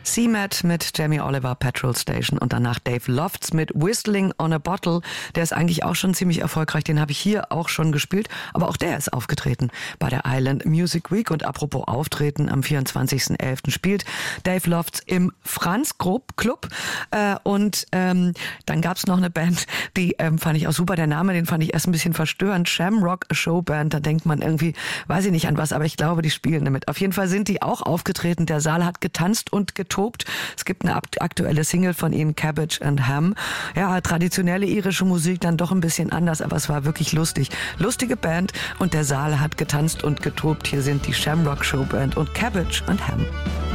CMAT mit Jamie Oliver, Petrol Station und danach Dave Lofts mit Whistling on a Bottle. Der ist eigentlich auch schon ziemlich erfolgreich, den habe ich hier auch schon gespielt, aber auch der ist aufgetreten bei der Island Music Week. Und apropos Auftreten, am 24.11. spielt Dave Lofts im Franz Club und dann gab's noch eine Band, die fand ich auch super, der Name, den fand ich erst ein bisschen verstörend, Shamrock Showband, da denkt man irgendwie, weiß ich nicht an was, aber ich glaube, die spielen damit. Auf jeden Fall sind die auch aufgetreten, der Saal hat getanzt und getobt. Es gibt eine aktuelle Single von ihnen, Cabbage and Ham. Ja, traditionelle irische Musik, dann doch ein bisschen anders, aber es war wirklich lustig. Lustige Band und der Saal hat getanzt und getobt. Hier sind die Shamrock Showband und Cabbage and Ham.